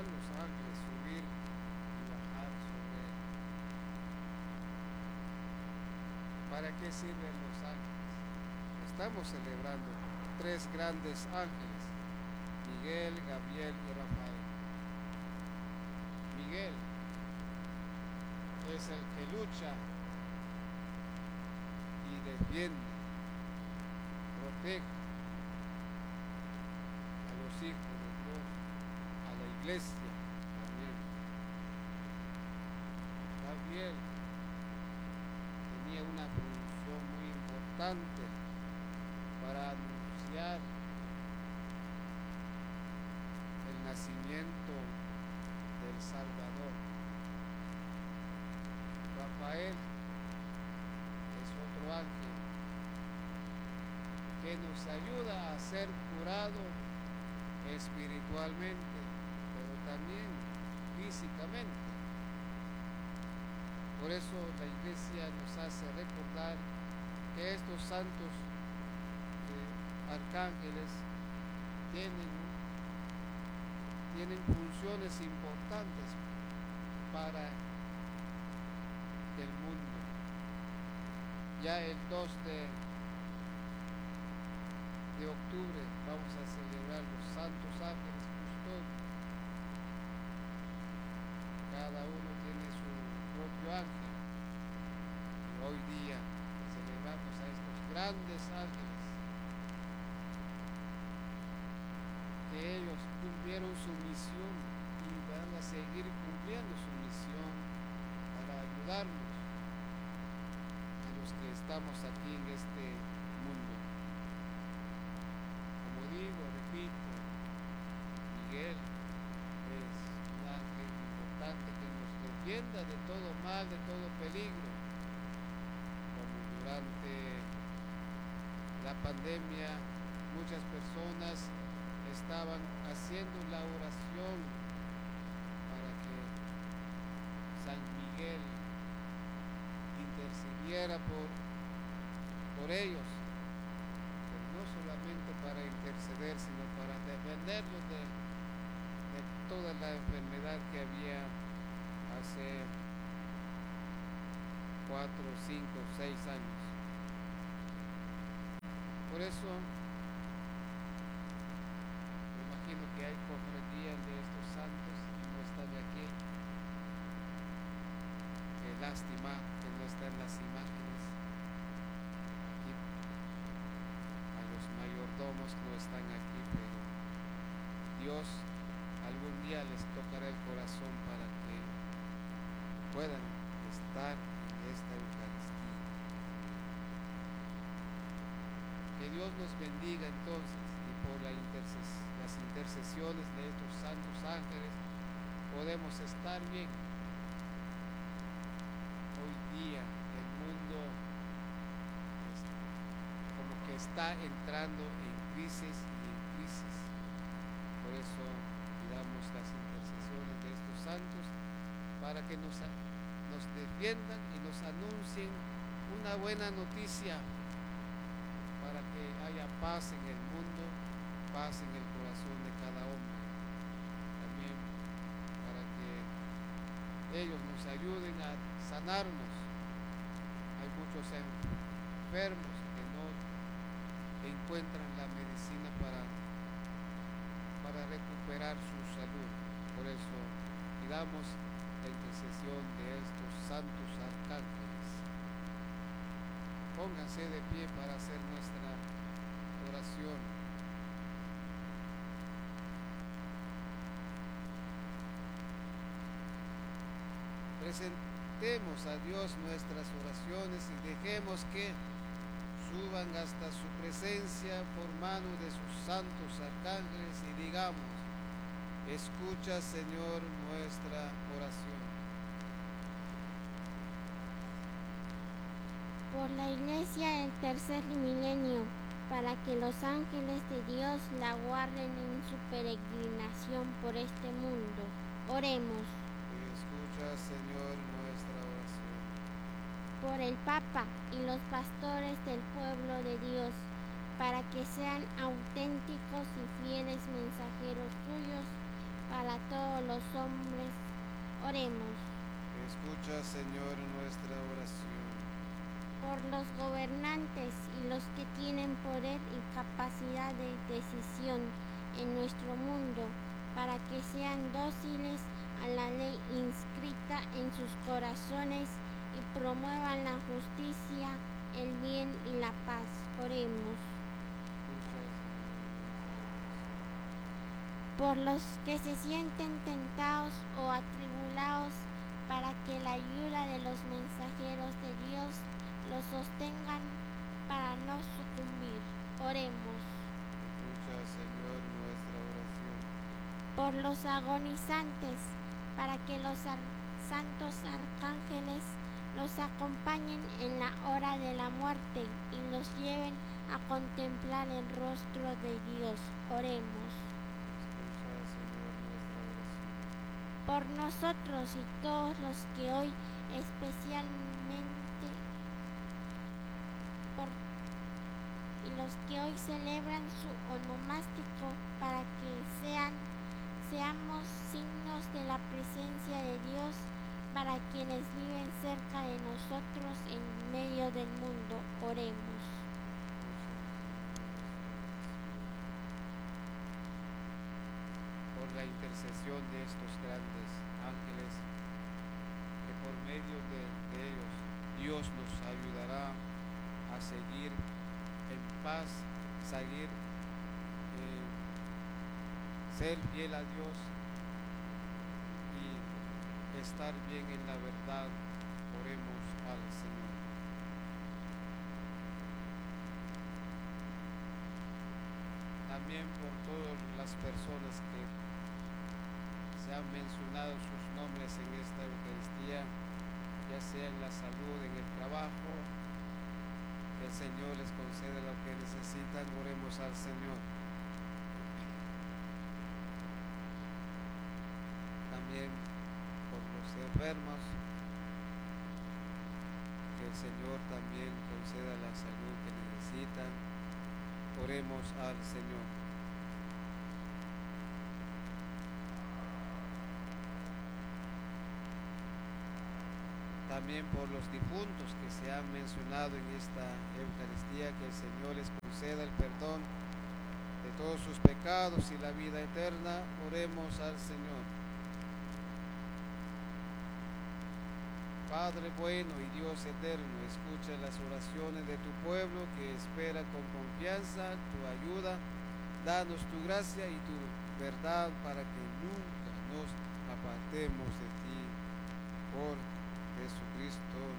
los ángeles subir y bajar sobre él. ¿Para qué sirven los ángeles? Estamos celebrando tres grandes ángeles, Miguel, Gabriel y Rafael. Miguel es el que lucha y defiende, protege a los hijos de Dios, a la iglesia también. Gabriel tenía una función muy importante para anunciar el nacimiento del Salvador. Rafael es otro ángel que nos ayuda a ser curado espiritualmente, pero también físicamente. Por eso la iglesia nos hace recordar que estos santos arcángeles tienen funciones importantes para el mundo. Ya el 2 de octubre vamos a celebrar los santos ángeles custodios. Cada uno tiene su propio ángel. Y hoy día celebramos a estos grandes ángeles, que ellos cumplieron su misión y van a seguir cumpliendo su misión para ayudarnos a los que estamos aquí en este mundo. Como digo, repito, Miguel es un ángel importante que nos defienda de todo mal, de todo peligro. Como durante la pandemia muchas personas estaban haciendo la oración para que San Miguel intercediera por ellos, pero no solamente para interceder, sino para defenderlos de toda la enfermedad que había hace 4, 5, 6 años. Por eso que hay cofradías de estos santos y no están aquí. Qué lástima que no están las imágenes. Y a los mayordomos no están aquí, pero Dios algún día les tocará el corazón para que puedan estar en esta Eucaristía. Que Dios nos bendiga entonces, y por las intercesiones de estos santos ángeles podemos estar bien. Hoy día el mundo como que está entrando en crisis y en crisis. Por eso pidamos las intercesiones de estos santos para que nos defiendan y nos anuncien una buena noticia, para que haya paz en el mundo, paz en el corazón de cada hombre. También para que ellos nos ayuden a sanarnos. Hay muchos enfermos que no encuentran la medicina para recuperar su salud. Por eso pidamos la intercesión de estos santos arcángeles. Pónganse de pie para hacer nuestra oración. Presentemos a Dios nuestras oraciones y dejemos que suban hasta su presencia por mano de sus santos arcángeles y digamos: escucha, Señor, nuestra oración. Por la Iglesia del tercer milenio, para que los ángeles de Dios la guarden en su peregrinación por este mundo. Oremos. Escucha, Señor, nuestra oración. Por el Papa y los pastores del pueblo de Dios, para que sean auténticos y fieles mensajeros suyos para todos los hombres. Oremos. Escucha, Señor, nuestra oración. Por los gobernantes y los que tienen poder y capacidad de decisión en nuestro mundo, para que sean dóciles a la ley inscrita en sus corazones y promuevan la justicia, el bien y la paz. Oremos. Por los que se sienten tentados o atribulados, para que la ayuda de los mensajeros de Dios los sostengan para no sucumbir. Oremos. Escucha, Señor, nuestra oración. Por los agonizantes, para que los santos arcángeles los acompañen en la hora de la muerte y los lleven a contemplar el rostro de Dios. Oremos. Escucha, Señor, nuestra oración. Por nosotros y todos los que hoy especialmente los que hoy celebran su onomástico, para que seamos signos de la presencia de Dios para quienes viven cerca de nosotros en medio del mundo. Oremos. Por la intercesión de estos grandes ángeles, que por medio de ellos Dios nos ayudará a seguir en paz, ser fiel a Dios y estar bien en la verdad. Oremos al Señor. También por todas las personas que se han mencionado sus nombres en esta Eucaristía, ya sea en la salud, en el trabajo, que el Señor les conceda lo que necesitan. Oremos al Señor. También por los enfermos, que el Señor también conceda la salud que necesitan. Oremos al Señor. También por los difuntos que se han mencionado en esta Eucaristía, que el Señor les conceda el perdón de todos sus pecados y la vida eterna. Oremos al Señor. Padre bueno y Dios eterno, escucha las oraciones de tu pueblo que espera con confianza tu ayuda. Danos tu gracia y tu verdad para que nunca nos apartemos de ti. Por Jesucristo